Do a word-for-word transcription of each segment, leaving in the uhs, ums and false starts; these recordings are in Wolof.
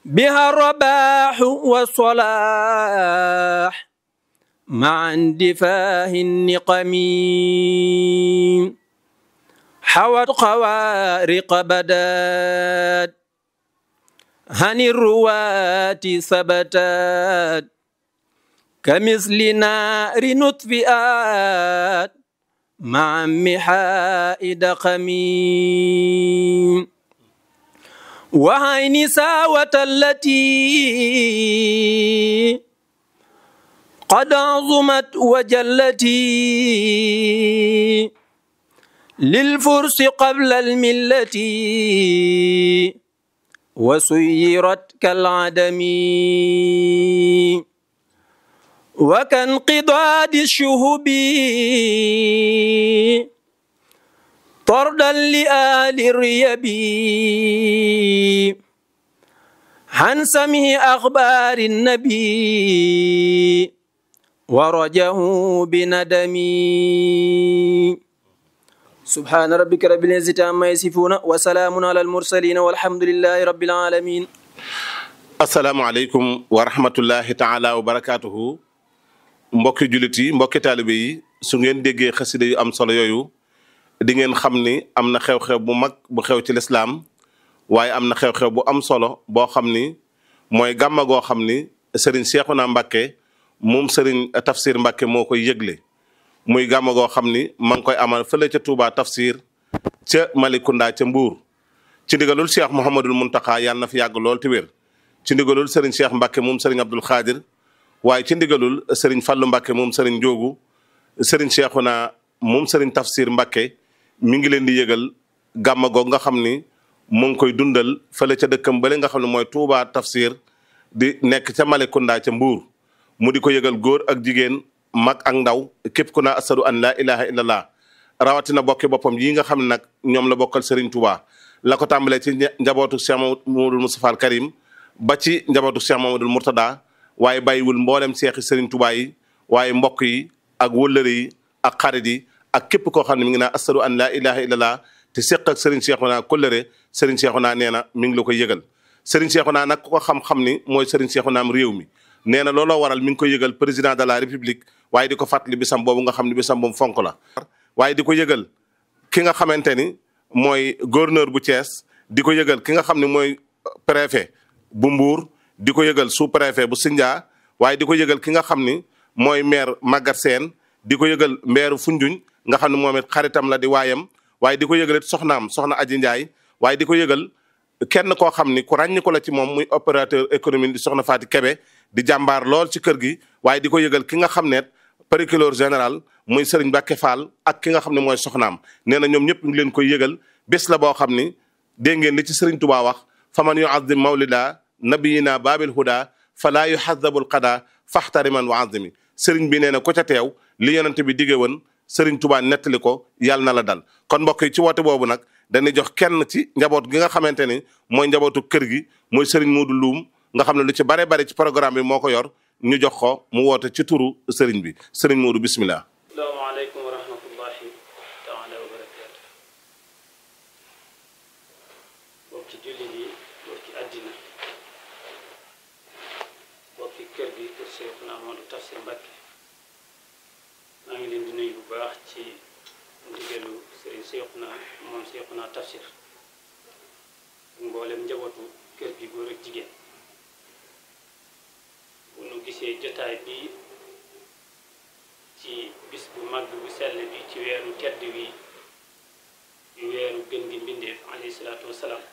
بها الرباح والصلاح مع اندفاع النقم حوت خوارق بدات عن الرواة ثبتات كمثل نار نطفئات مع محاء دقم وعين ساوة التي قد عظمت وجلتي للفرس قبل الملة وسيرت كالعدم وكانقضاض الشهب طردا لآل الريب عن سمع أخبار النبي ورجه بندم سبحان ربك رب العزة عما يصفون وسلام على المرسلين والحمد لله رب العالمين. asalaamaaleykum wa rahmatullahi taala wa barakaatuhu mbokki jullit yi mbokki taalibe yi su ngeen déggee xasida yu am solo yooyu di ngeen xam ni am na xew-xew bu mag bu xew ci lislaam waaye am na xew-xew bu am solo boo xam ni mooy gàmma goo xam ni Serigne Cheikhouna Mbacké moom Serigne Tafsir Mbacké moo koy yëgle muy gàmma goo xam ni ma ngi koy amal fële ca Touba Tafsir ca Malicounda ca Mbour ci ndigalul Cheikh Mouhamadul Mountakha yàlla na fi yàgg lool te wér ci ndigalul Serigne Cheikh Mbacké moom Serigne Abdoul Khadir waaye ci ndigalul Serigne Fallou Mbacké moom Serigne Ndiogou Serigne Cheikhouna moom Serigne Tafsir Mbacké mi ngi leen di yëgal gàmma goog nga xam ni mu ngi koy dundal fële ca dëkkam bale nga xam ne mooy Touba Tafsir di nekk ca Malicounda ca Mbour mu di ko yëgal góor ak jigéen mag ak ndaw képp ku naa asadu an laa ilaha illallah rawatina bokki boppam yi nga xam ne nag ñoom la bokkal Serigne Touba la ko tàmbalee ci njabootu Cheikh Mamadou Moustapha al Karim ba ci njabootu Cheikh Mamadou Mourtada waaye bàyyiwul mboolem seexi Serigne Touba yi waaye mbokk yi ak wëllëre yi ak xarit yi ak képp koo xam ne mi ngi naa asadu an laa ilaha illallah te seq ak Serigne Cheikhouna kóllëre Serigne Cheikhouna nee na mi ngi la koy yëgal Serigne Cheikhouna nag ku ko xam-xam ni mooy Serigne Cheikhouna am réew mi nee na looloo waral mi ngi koy yëgal président de la république waaye di ko fàttali bisam boobu nga xam ne bisam boobu fonk la waaye di ko yëgal ki nga xamante ni mooy gouverneur bu Thiès di ko yëgal ki nga xam ne mooy préfet bu Mbour di ko yëgal sous préfet bu Sindia waaye di ko yëgal ki nga xam ni mooy maire Maguette Sène di ko yëgal maire Foundiougne nga xam ne moom it xaritam la di waayam waaye di ko yëgal it soxnaam soxna Aji Ndiaye waaye di ko yëgal kenn koo xam ni ku ràññi ko la ci moom muy opérateur économique di soxna Faati Kebe di jàmbaar lool ci kër gi waaye di ko yëgal ki nga xam ne procureur général muy Serigne Mbacké Fall ak ki nga xam ne mooy soxnaam nee na ñoom ñëpp ngi leen koy yëgal bés la boo xam ni dégg ngeen li ci Serigne Touba wax faman yuazim mawlida nabiyina babil huda fala yuhazabul qada faxtariman wa azimi Serigne bi nee na ko ca teew li yonent bi digge woon Serigne Touba nettali ko yàlla na la dal kon mbokk yi ci woote boobu nag dañuy jox kenn ci njaboot gi nga xamante ni mooy njabootu kër gi mooy Serigne Modou Loum nga xam ne lu ci bare bare ci programme bi moo ko yor ñu jox ko mu woote ci turu Serigne bi Serigne Modou bismillah. asalaamaaleykum wa rahmatullahi taala wa barakaatu. bokki jullit yi bokki àddina bokki kër gi kër Cheikhouna Amadou Tafsir Mbacké maa ngi leen di nuyu bu baax ci ndigalu Serigne Cheikhouna moom Cheikhouna Tafsir mboolem njabootu kër gi góor ak jigéen bu nu gisee jotaay bi ci bis bu mag bu sell bi ci weeru tedd wi di weeru gën gi mbindeef alayhi salaatu wasalaam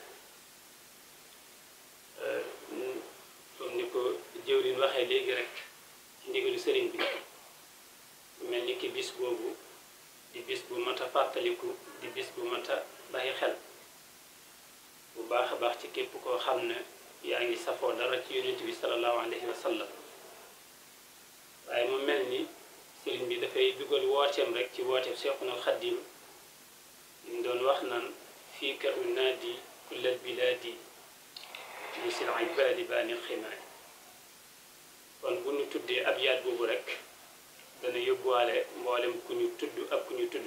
comme ni ko jëwriñ waxee léegi rek ci ndigalu sëriñ bi mel ni ki bis boobu di bis bu mat a fàttaliku di bis bu mat a bàyyi xel bu baax a baax ci képp koo xam ne yaa ngi safoo dara ci yonent bi sallallahu alayhi wa sallam waaye mu mel ni sëriñ bi dafay dugal wooteem rek ci wooteem Cheikhul Khadim ñu doon wax naan fii ka unaadi kullal bilaadi misil ibaadi baani ximaay kon bu ñu tuddee ab yaat boobu rek dana yóbbuwaale mboolem ku ñu tudd ak ku ñu tudd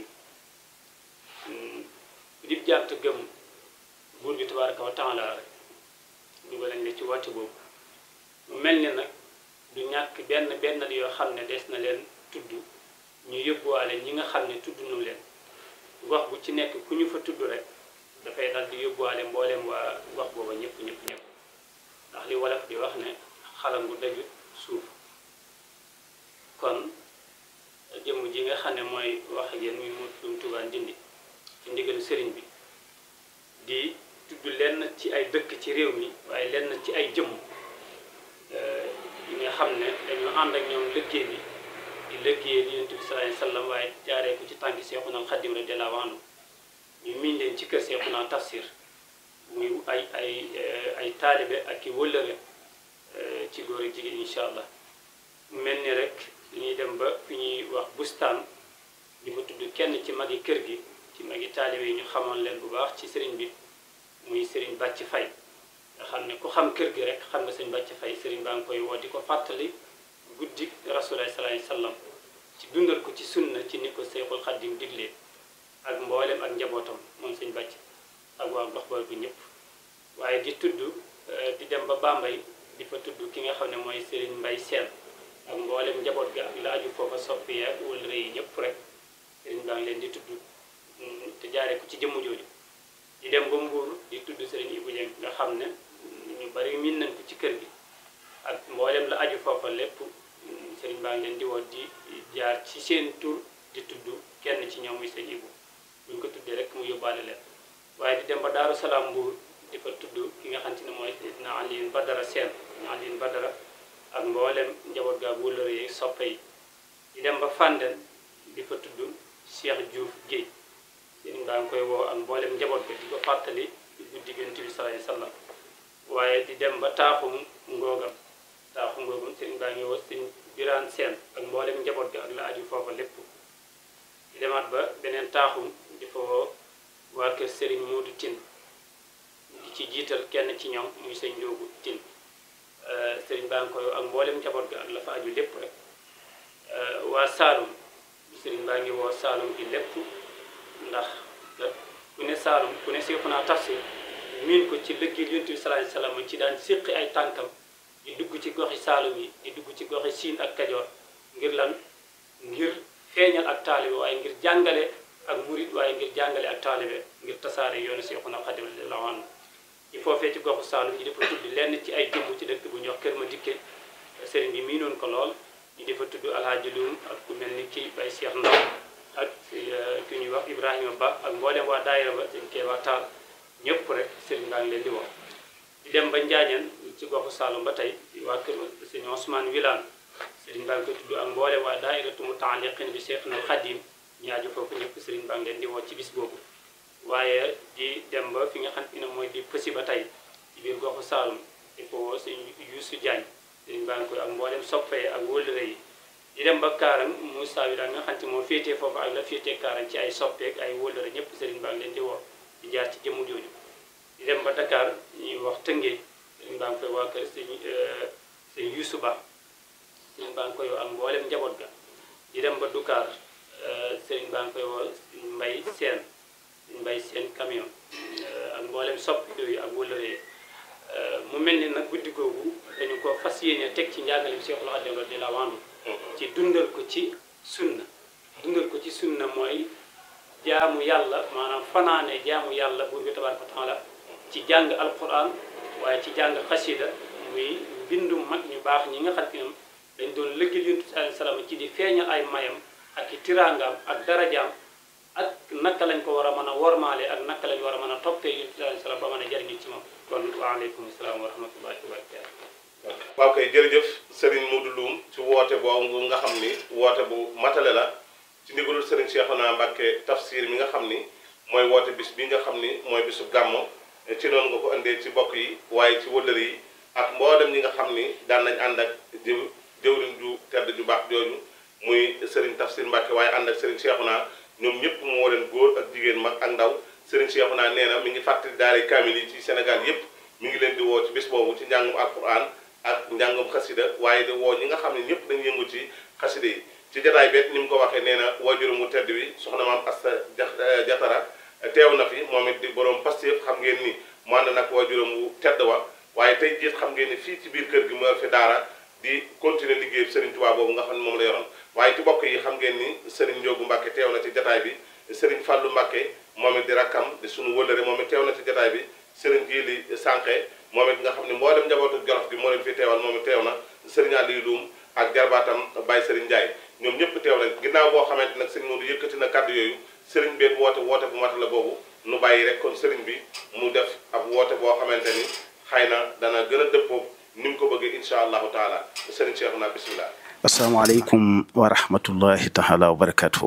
dib jànt gëm buur bi tabaraka wa taala rek dugal nañ la ci woote boobu. mu mel ni nag du ñàkk benn benn yoo xam ne des na leen tudd ñu yóbbuwaale ñi nga xam ne tudd nu leen gox bu ci nekk ku ñu fa tudd rek dafay dal di yóbbuwaale mbooleem waa gox booba ñëpp ñëpp ñëpp ndax li wolof di wax ne xalangu dajut suuf. kon jëmm ji nga xam ne mooy wax ak yéen muy Modou Touba Ndindi ci ndigalu sëriñ bi di tudd lenn ci ay dëkk ci réew mi waaye lenn ci ay jëmm yi nga xam ne dañu ànd ak ñoom liggéey bi di liggéey li Yonent bi sallallahu alayhi wa sallam waaye jaaree ko ci tànki Seexuna Xaadim radiyallaahu anhu ñu miin leen ci kër Seexuna Tafsir muy ay ay ay taalibe ak i wëllëre ci góor ak jigéen incha allah. mu mel ni rek ñuy dem ba fi ñuy wax bustaan di ko tudd kenn ci magi kër gi ci magi taalibe yi ñu xamoon leen bu baax ci sëriñ bi muy sëriñ Bàcc Fay nga xam ne ku xam kër gi rek xam nga sëriñ Bàcc Fay sëriñ baa ngi koy woo di ko fàttali guddi Rasulullah sallallahu alayhi wasallam ci dundal ko ci sunna ci ni ko Seexul Xaddim diglee ak mboolem ak njabootam moom sëriñ Bàcc ak waa gox bool bi ñëpp. waaye di tudd di dem ba Bambey di fa tudd ki nga xam ne mooy sëriñ Mbay Seen ak mboolem njaboot gi ak la aju foofa soppi ak wëllëre yi ñëpp rek sëriñ baa ngi leen di tudd te jaaree ko ci jëmm jooju. di dem ba Mbuur di tudd sëriñ Ibu Jeng nga xam ne ñu bari miin nañ ko ci kër gi ak mboolem la aju foofa lépp sëriñ baa ngi leen di woo di jaar ci seen tur di tudd kenn ci ñoom muy sëriñ Ibu buñ ko tuddee rek mu yóbbaale leen. waaye di dem ba Daaru Salaam Mbuur di fa tudd ki nga xam ne mooy Seydina Alioune Badara Seen Alioune Badara ak mboolem njaboot gaa wóllëre yi soppe yi. di dem ba Fandène di fa tudd Cheikh Diouf Guèye sëriñ baa ngi koy woo ak mboolem njaboot ga di ko fàttali guddi Yonent bi sallallahu alayhi wasallam. waaye di dem ba Taaxum Ngoogam Taaxum Ngoogam sëriñ baa ngi woo sëriñ Biraan Seen ak mboolem njaboot ga ak la aju foofa lépp. di demaat ba beneen Taaxum di fa woo waa kër sëriñ Moodu Tin di ci jiital kenn ci ñoom muy sëñ Njoogu Tin sëriñ baa ngi koy ak mboolem njaboot ga ak la fa aju lépp rek. waa Saalum sëriñ baa ngi woo Saalum gi lépp ndax ku ne Saalum ku ne Seexuna Tafsir miin ko ci liggéey Yonent bi sallallahu alayhi wasallam ci daan séqi ay tànkam di dugg ci goxi Saalum yi di dugg ci goxi Siin ak Kajoor ngir lan ngir feeñal ak taalibe waaye ngir jàngale ak murit waaye ngir jàngale ak taalibe ngir tasaare yoonu Seexuna Xaadim radiyallaahu anhu. ci foofee ci goxu Saalum yi dafa tudd lenn ci ay jëmm ci dëkk bu ñuy wax Kër Ma Dikke sëriñ bi miinoon ko lool ñi dafa tudd Alhaaji Luum ak ku mel ni kii Bay Cheikh Ndaw ak ki ñuy wax Ibrahima Ba ak mboolem waa daayira ba dañ koy waxtaan ñëpp rek sëriñ baa ngi leen di wax. di dem ba Njaañeen ci goxu Saalum ba tey waa kër sëriñ Ousmane Wilane sëriñ baa ngi koy tudd ak mboolem waa daayiratu Mutaaliqiin bi Seexul Xadiim ñaaju foofu ñëpp sëriñ baa ngi leen di woo ci bis boobu. waaye di dem ba fi nga xam ne mooy di pësi ba tey ci biir goxu Saalum di ko woo sëriñ Yuusu Jaañ sëriñ baa ngi koy ak mboolem soppee ak wëllëre yi. di dem ba Kaarang Moussa bi daal nga xam ne moo féetee foofu ak la féetee Kaarang ci ay soppeek ay wëllëre ñëpp sëriñ baa ngi leen di woo di jaar ci jëmm jooju. di dem ba Dakar ñuy wax Tëngéej sëriñ baa ngi koy waa kër sëriñ sëriñ Yuusu Ba sëriñ baa ngi koy woo ak mboolem njaboot ga. di dem ba Dukaar sëriñ baa ngi koy woo Mbay Seen Mbay Seen camion ak mboolem soppi yooyu ak wëllëre yi. mu mel ni nag guddi googu dañu ko fas yéene teg ci njàngaleem Seexul Xadiim radiyallaahu anhu ci dundal ko ci sunna dundal ko ci sunna mooy jaamu yàlla maanaam fanaane jaamu yàlla buur bi tabaaraka wa taala ci jàng alquran waaye ci jàng xasida muy bindum mag ñu baax ñi nga xam ne dañ doon lëggil Yonent bi sallallaahu alayhi wa sallam ci di feeñal ay mayam ak i tiraangaam ak darajaam ak naka lañ ko war a mën a wormaale ak naka lañ war a mën a toppee Yonent bi sallallaahu alayhi wa sallam ba mën a jariñu ci moom. kon waaleykum salaam wa rahmatullaahi wa barakaatuh. waaw kay jërëjëf Serigne Modou Loum ci woote boobu nga xam ni woote bu matale la ci ndigalul Serigne Cheikhouna Mbacké Tafsir mi nga xam ni mooy woote bis bi nga xam ni mooy bisu gàmmo ci noonu nga ko indee ci bokk yi waaye ci wëllër yi ak mboolem ñi nga xam ni daan nañ ànd ak jëw jëwriñ ju tedd ju baax jooju muy Serigne Tafsir Mbacké waaye ànd ak Serigne Cheikhouna ñoom ñëpp mu woo leen góor ak jigéen mag ak ndaw Serigne Cheikhouna nee na mi ngi fàttali daara kaamil yi ci Sénégal yëpp mi ngi leen di woo ci bis boobu ci njàngum alquran ak njàngum xasida waaye di woo ñi nga xam ne ñëpp dañu yëngu ci xasida yi ci jataay beet ni mu ko waxee nee na waajuram mu tedd wi soxna maam Asta Jatara teew na fi moom it di borom Pastef xam ngeen ni mu ànd nag waajuram mu tedd wa waaye tey jiit xam ngeen ni fii ci biir kër gi mu fi daara di continuer liggéey Serigne Touba boobu nga xam ne moom la yoroon waaye ci bokk yi xam ngeen ni Serigne Ndiogou Mbacke teew na ci jataay bi Serigne Fallou Mbacke moom it di rakkam di sunu wëllëre moom it teew na ci jataay bi Serigne Djili Sànqe moom it nga xam ne mboolem njabootu Jolof gi moo leen fi teewal moom it teew na Serigne Aliou Loum ak jarbaatam Baye Serigne Ndiaye ñoom ñëpp teew nañ ginnaaw boo xamante nag Serigne Modou yëkkati na kàddu yooyu Serigne bi woote woote bu mat la boobu nu bàyyi rek kon Serigne bi mu def ab woote boo xamante ni xëy na dana gën a dëppoo ni mu ko bëggee incha allahu taala Serigne Cheikhouna bismillah. asalaamaaleykum wa rahmatullahi taala wa barakatuhu.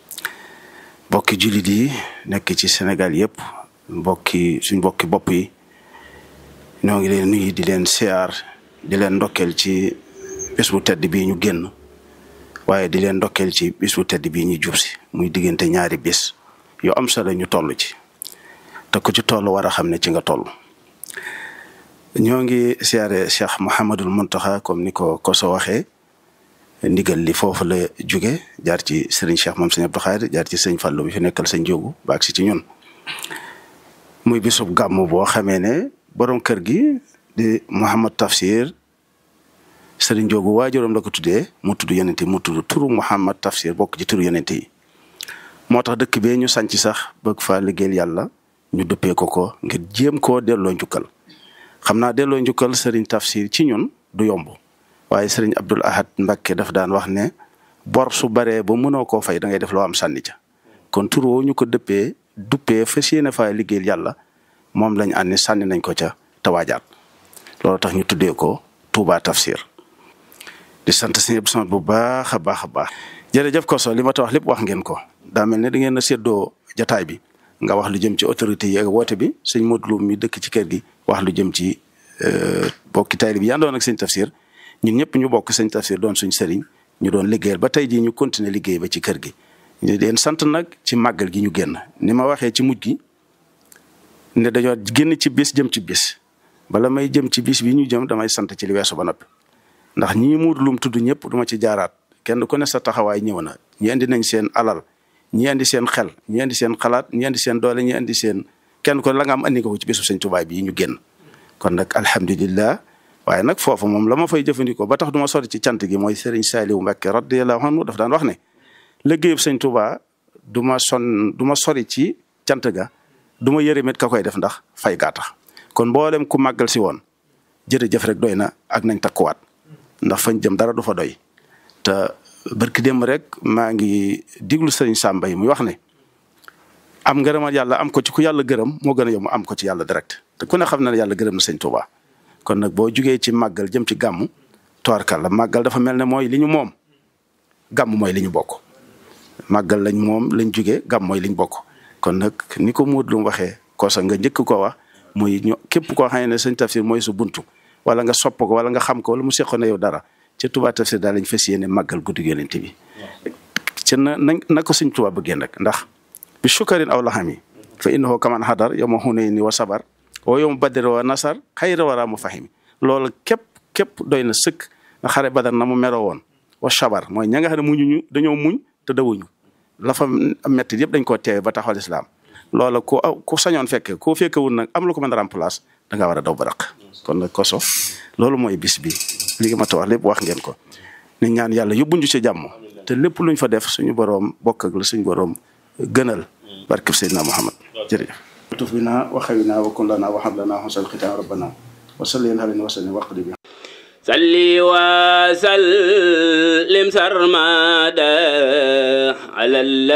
mbokki jullit yi nekk ci Sénégal yëpp mbokki suñ mbokki bopp yi ñoo ngi leen nuyu di leen siyaar di leen ndokkeel ci bés bu tedd bii ñu génn waaye di leen ndokkeel ci bés bu tedd bii ñu jub si muy diggante ñaari bés yu am solo ñu toll ci te ku ci toll war a xam ne ci nga toll. ñoo ngi siyaare Cheikh Mouhamadul Mountakha comme ni ko ko so waxee ndigal li foofu la jóge jaar ci Serigne Cheikh moom Serigne Abdou Khadre jaar ci Serigne Fallou bi fi nekkal Serigne Ndiogou baag si ci ñun muy bisub gàmm boo xamee ne borom kër gi di Mouhamad Tafsir Serigne Ndiogou waajuram la ko tuddee mu tudd yonent yi mu tudd turu Mouhamad Tafsir bokk ci turu yonent yi moo tax dëkk bee ñu sanc sax bëgg faa liggéeyal yàlla ñu dëppee ko ko ngir jéem koo delloo njukkal xam naa delloo njukkal Serigne Tafsir ci ñun du yomb waaye Serigne Abdoul Ahad Mbacké daf daan wax ne bor su baree ba mënoo koo fay da ngay def loo am sànni ca kon tur woo ñu ko dëppee duppee fas yéene faa liggéeyal yàlla moom lañ àndi sànni nañ ko ca te waajaat loolu tax ñu tuddee ko Touba Tafsir di sant sëñ Abdou bu baax a baax a baax. jërëjëf Koso li ma ta wax lépp wax ngeen ko daa mel ne da ngeen a séddoo jataay bi nga wax lu jëm ci autorité yi ak woote bi sëñ Modou Loum mi dëkk ci kër gi wax lu jëm ci bokki taalibe bi yandoon ak sëñ Tafsir ñun ñëpp ñu bokk sëñ Tafsir doon suñ sëriñ ñu doon liggéeyal ba tey jii ñu continuer liggéey ba ci kër gi. ñu leen sant nag ci màggal gi ñu génn ni ma waxee ci mujj gi ne dañoo génn ci bis jëm ci bis bala may jëm ci bis bi ñu jëm damay sant ci li weesu ba noppi ndax ñii Modou Loum tudd ñëpp duma ci jaaraat kenn ku ne sa taxawaay ñëw na ñi indi nañ seen alal ñi indi seen xel ñi indi seen xalaat ñi indi seen doole ñi indi seen kenn ko la nga am andi ko ci bisu sëñ Tuubaa bi ñu génn kon nag alhamdulillah waaye nag foofu moom la ma fay jëfandikoo ba tax du ma sori ci cant gi mooy Serigne Saliou Mbacké radiyallahu anhu daf daan wax ne liggéeyub sëñ Tuubaa du ma son du ma sori ci cant ga du ma yërëmet ka koy def ndax fay gaa tax kon mboolem ku màggal si woon jërëjëf rek doy na ak nañ takkuwaat ndax fañ jëm dara du fa doy te barki dem rek maa ngi diglu Serigne Samba yi muy wax ne am ngërëmal yàlla am ko ci ku yàlla gërëm moo gën a yomb am ko ci yàlla direct te ku ne xam na ne yàlla gërëm na sëñ Tuubaa kon nag boo jugee ci màggal jëm ci gàmmu toorkal la màggal dafa mel ne mooy li ñu moom gàmm mooy li ñu bokk màggal lañ moom lañ jugee gàmm mooy liñ bokk kon nag ni ko Modou Loum waxee kosa nga njëkk ko wax muy ño képp koo xam ne sëñ Tafsir mooy su buntu wala nga sopp ko wala nga xam ko wala mu seqoon na yow dara ci Touba Tafsir daal lañ fas yéene màggal guddi Yonent bi ci na nañ na ko sëñ Tuubaa bëggee nag ndax bi shukarin aw laxami fa innahu kaman hadar yawma hunayni wa sabar wa yawma badr wa nasar xayra wara mu fahimi loolu képp képp doy na sëkk nga xare Badar na mu meroo woon wa sabar mooy ña nga xam ne muñuñu dañoo muñ te dawuñu la fa metti yëpp dañ koo teewe ba taxawal islam loola ku ku sañoon fekke koo fekkewul nag am lu ko mën a remplace da ngaa war a daw ba raq kon nag Koso loolu mooy bis bi li nga ma ta wax lépp wax ngeen ko ni ñaan yàlla yóbbuñu ci jàmm te lépp luñ fa def suñu boroom bokk ak la suñu boroom gënal barkeb Seydina Muhammad jërëjëf tuf bina wa xawina wa kun lana wa hab lana husnal xitam rabbana wa salli alayhi wa sallim waqdi bi salli wa sallim sarmada ala